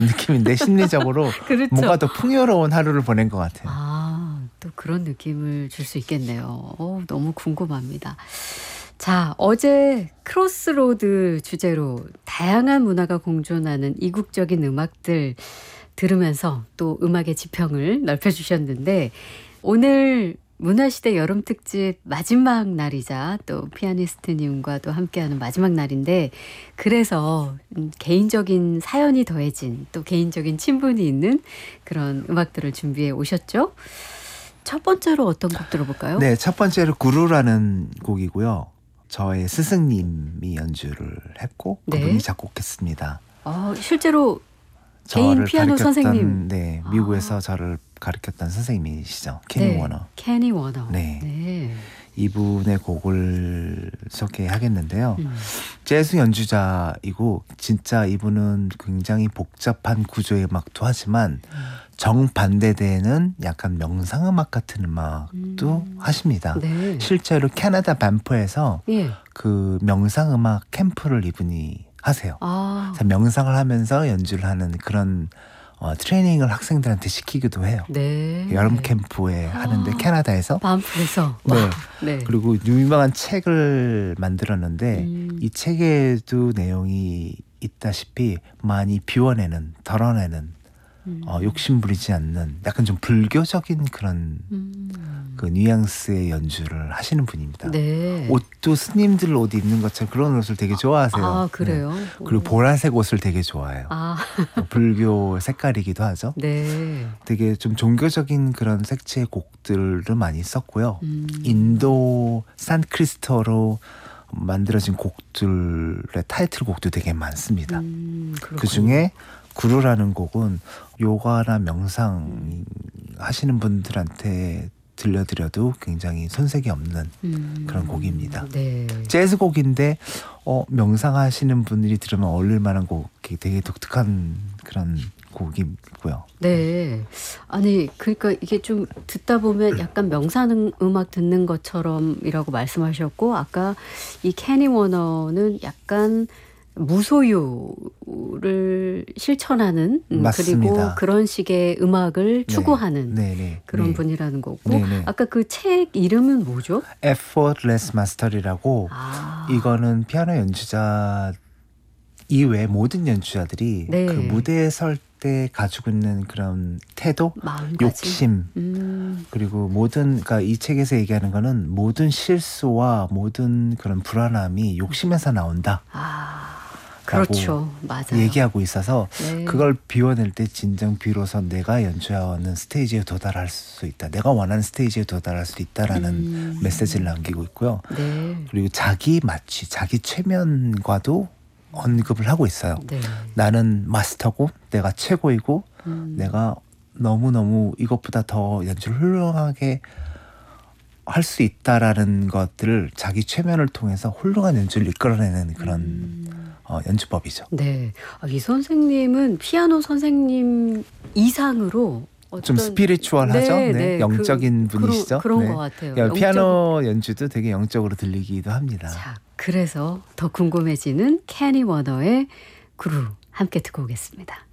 느낌인데 심리적으로 그렇죠. 뭔가 더 풍요로운 하루를 보낸 것 같아요. 아, 또 그런 느낌을 줄 수 있겠네요. 너무 궁금합니다. 자, 어제 크로스로드 주제로 다양한 문화가 공존하는 이국적인 음악들 들으면서 또 음악의 지평을 넓혀주셨는데 오늘 문화시대 여름특집 마지막 날이자 또 피아니스트님과도 함께하는 마지막 날인데 그래서 개인적인 사연이 더해진 또 개인적인 친분이 있는 그런 음악들을 준비해 오셨죠? 첫 번째로 어떤 곡 들어볼까요? 네, 첫 번째로 구루라는 곡이고요. 저의 스승님이 연주를 했고 네. 그분이 작곡했습니다. 실제로 개인 피아노 선생님. 네, 미국에서 저를 가르쳤던 선생님이시죠. 케니 네, 워너. 케니 워너. 네. 네. 이분의 곡을 소개하겠는데요. 재즈 연주자이고 진짜 이분은 굉장히 복잡한 구조의 음악도 하지만 정반대되는 약간 명상음악 같은 음악도 하십니다. 네. 실제로 캐나다 반프에서 예. 그 명상음악 캠프를 이분이 하세요. 그래서 명상을 하면서 연주를 하는 그런 트레이닝을 학생들한테 시키기도 해요. 네. 여름 캠프에 하는데 캐나다에서. 반프에서. 네. 네. 그리고 유명한 책을 만들었는데 이 책에도 내용이 있다시피 많이 비워내는, 덜어내는 욕심부리지 않는 약간 좀 불교적인 그런 그 뉘앙스의 연주를 하시는 분입니다. 네. 옷도 스님들 옷 입는 것처럼 그런 옷을 되게 좋아하세요. 아, 그래요? 네. 그리고 보라색 옷을 되게 좋아해요. 불교 색깔이기도 하죠. 네. 되게 좀 종교적인 그런 색채의 곡들을 많이 썼고요. 인도 산크리스토로 만들어진 곡들의 타이틀곡도 되게 많습니다. 그 중에 구루라는 곡은 요가나 명상 하시는 분들한테 들려드려도 굉장히 손색이 없는 그런 곡입니다. 네. 재즈 곡인데 명상하시는 분들이 들으면 어울릴 만한 곡이 되게 독특한 그런 곡이고요. 네. 아니 그러니까 이게 좀 듣다 보면 약간 명상 음악 듣는 것처럼이라고 말씀하셨고 아까 이 케니 워너는 약간 무소유를 실천하는 그리고 그런 식의 음악을 추구하는 그런 분이라는 거고 아까 그 책 이름은 뭐죠? Effortless Master이라고 이거는 피아노 연주자 이외 모든 연주자들이 그 무대에 설 때 가지고 있는 그런 태도, 욕심 그리고 그러니까 이 책에서 얘기하는 거는 모든 실수와 모든 그런 불안함이 욕심에서 나온다. 그렇죠. 맞아요. 얘기하고 있어서 그걸 비워낼 때 진정 비로소 내가 연주하는 스테이지에 도달할 수 있다. 내가 원하는 스테이지에 도달할 수 있다라는 메시지를 남기고 있고요. 그리고 자기 최면과도 언급을 하고 있어요. 나는 마스터고 내가 최고이고 내가 너무너무 이것보다 더 연주를 훌륭하게 할 수 있다라는 것들을 자기 최면을 통해서 훌륭한 연주를 이끌어내는 그런 연주법이죠. 네. 이 선생님은 피아노 선생님 이상으로 좀 스피리추얼하죠. 네. 영적인 분이시죠. 그런 것 같아요. 피아노 연주도 되게 영적으로 들리기도 합니다. 자, 그래서 더 궁금해지는 케니 워너의 구루 함께 듣고 오겠습니다.